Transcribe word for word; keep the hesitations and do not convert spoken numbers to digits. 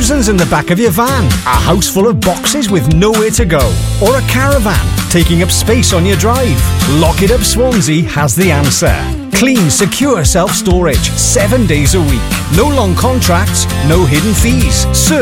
Thousands in the back of your van, a house full of boxes with nowhere to go, or a caravan taking up space on your drive. Lock It Up Swansea has the answer. Clean, secure self-storage, seven days a week. No long contracts, no hidden fees. Serve